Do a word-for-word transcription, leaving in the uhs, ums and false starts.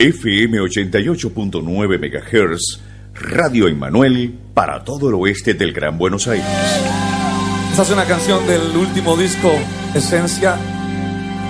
F M ochenta y ocho punto nueve megahertz, Radio Emmanuel para todo el oeste del Gran Buenos Aires. Esta es una canción del último disco, Esencia.